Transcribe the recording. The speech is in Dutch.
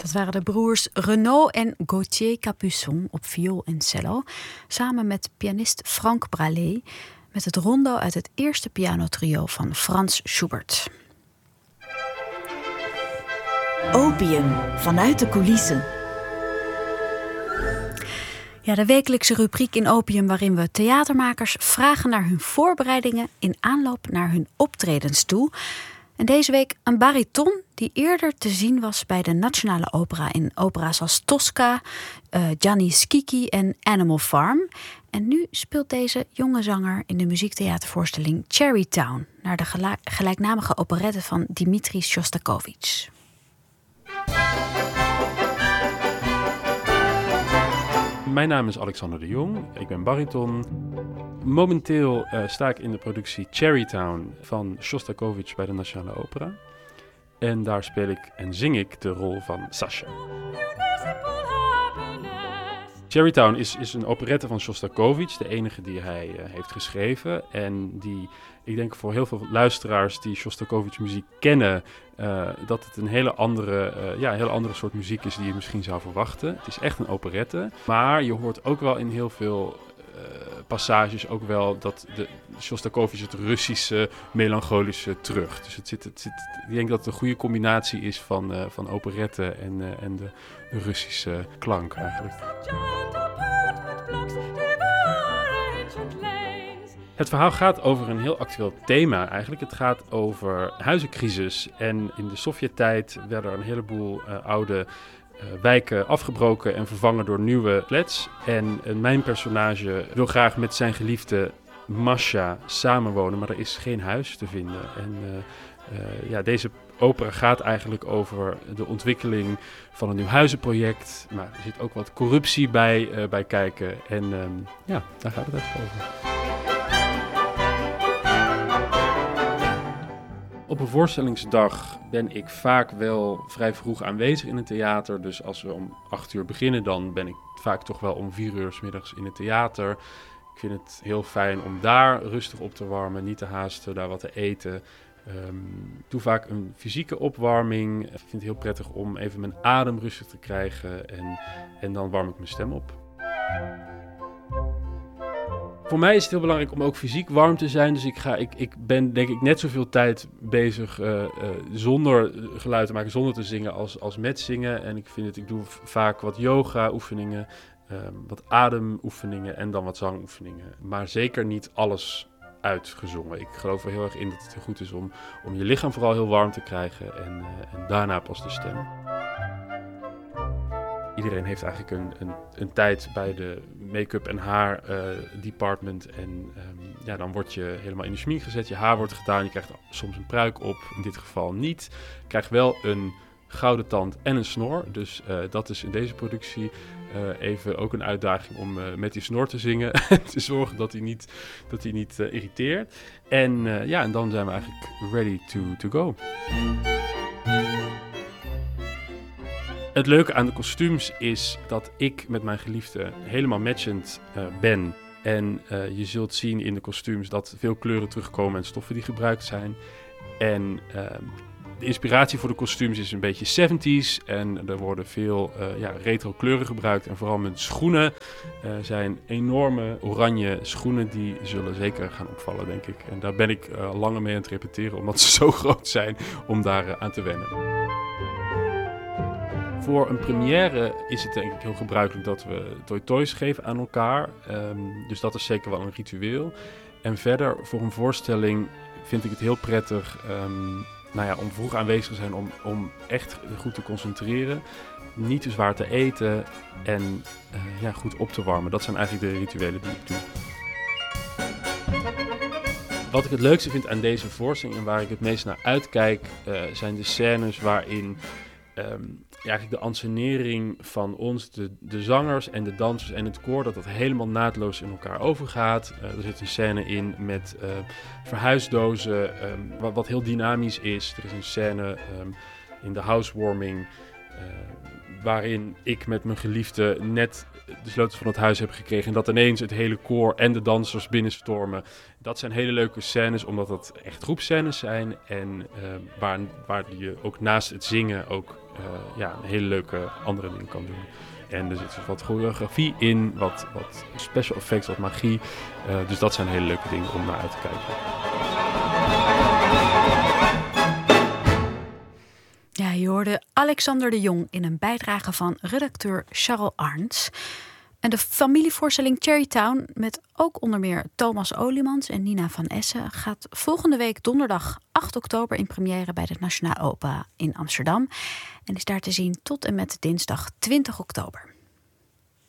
Dat waren de broers Renaud en Gauthier Capuçon op viool en cello, samen met pianist Frank Bralé, met het rondo uit het eerste pianotrio van Franz Schubert. Opium, vanuit de coulissen. Ja, de wekelijkse rubriek in Opium waarin we theatermakers vragen naar hun voorbereidingen in aanloop naar hun optredens toe. En deze week een bariton die eerder te zien was bij de Nationale Opera in opera's als Tosca, Gianni Schicchi en Animal Farm. En nu speelt deze jonge zanger in de muziektheatervoorstelling Cherry Town, naar de gelijknamige operette van Dmitri Shostakovich. Mijn naam is Alexander de Jong, ik ben bariton. Momenteel sta ik in de productie Cherry Town van Shostakovich bij de Nationale Opera. En daar speel ik en zing ik de rol van Sasha. Cherry Town is een operette van Shostakovich, de enige die hij heeft geschreven. En die, ik denk voor heel veel luisteraars die Shostakovich muziek kennen, dat het een hele andere soort muziek is die je misschien zou verwachten. Het is echt een operette, maar je hoort ook wel in heel veel passages ook wel dat de Shostakovich het Russische, melancholische terug. Dus ik denk dat het een goede combinatie is van operette en de Russische klank eigenlijk. Het verhaal gaat over een heel actueel thema eigenlijk. Het gaat over huizencrisis. En in de Sovjet-tijd werden er een heleboel oude wijken afgebroken en vervangen door nieuwe flats. En mijn personage wil graag met zijn geliefde Masha samenwonen, maar er is geen huis te vinden. En deze opera gaat eigenlijk over de ontwikkeling van een nieuw huizenproject. Maar er zit ook wat corruptie bij kijken. En daar gaat het eigenlijk over. Op een voorstellingsdag ben ik vaak wel vrij vroeg aanwezig in het theater. Dus als we om 8:00 beginnen, dan ben ik vaak toch wel om 4:00 's middags in het theater. Ik vind het heel fijn om daar rustig op te warmen, niet te haasten, daar wat te eten. Ik doe vaak een fysieke opwarming. Ik vind het heel prettig om even mijn adem rustig te krijgen en dan warm ik mijn stem op. Voor mij is het heel belangrijk om ook fysiek warm te zijn. Dus ik ben denk ik net zoveel tijd bezig zonder geluid te maken, zonder te zingen als met zingen. En ik doe vaak wat yoga oefeningen, wat ademoefeningen en dan wat zangoefeningen. Maar zeker niet alles uitgezongen. Ik geloof er heel erg in dat het heel goed is om je lichaam vooral heel warm te krijgen en daarna pas de stem. Iedereen heeft eigenlijk een tijd bij de make-up en haar department. En dan word je helemaal in de schmink gezet. Je haar wordt gedaan. Je krijgt soms een pruik op. In dit geval niet. Je krijgt wel een gouden tand en een snor. Dus dat is in deze productie even ook een uitdaging om met die snor te zingen. Te zorgen dat hij niet irriteert. En dan zijn we eigenlijk ready to go. Het leuke aan de kostuums is dat ik met mijn geliefde helemaal matchend ben. En je zult zien in de kostuums dat veel kleuren terugkomen en stoffen die gebruikt zijn. En de inspiratie voor de kostuums is een beetje 70s. En er worden veel retro kleuren gebruikt. En vooral mijn schoenen zijn enorme oranje schoenen. Die zullen zeker gaan opvallen, denk ik. En daar ben ik langer mee aan het repeteren, omdat ze zo groot zijn om daar aan te wennen. Voor een première is het denk ik heel gebruikelijk dat we toys geven aan elkaar. Dus dat is zeker wel een ritueel. En verder voor een voorstelling vind ik het heel prettig om vroeg aanwezig te zijn om echt goed te concentreren. Niet te zwaar te eten en goed op te warmen. Dat zijn eigenlijk de rituelen die ik doe. Wat ik het leukste vind aan deze voorstelling en waar ik het meest naar uitkijk, zijn de scènes waarin eigenlijk de ansenering van ons, de zangers en de dansers en het koor, dat helemaal naadloos in elkaar overgaat. Er zit een scène in met verhuisdozen, wat heel dynamisch is. Er is een scène in de housewarming waarin ik met mijn geliefde net de sleutels van het huis heb gekregen en dat ineens het hele koor en de dansers binnenstormen. Dat zijn hele leuke scènes, omdat dat echt groepscènes zijn en waar je ook naast het zingen ook een hele leuke andere dingen kan doen. En er zit wat choreografie in, wat special effects, wat magie. Dus dat zijn hele leuke dingen om naar uit te kijken. Ja, je hoorde Alexander de Jong in een bijdrage van redacteur Charles Arns. En de familievoorstelling Cherrytown, met ook onder meer Thomas Oliemans en Nina van Essen, gaat volgende week donderdag 8 oktober in première bij de Nationale Opera in Amsterdam. En is daar te zien tot en met dinsdag 20 oktober.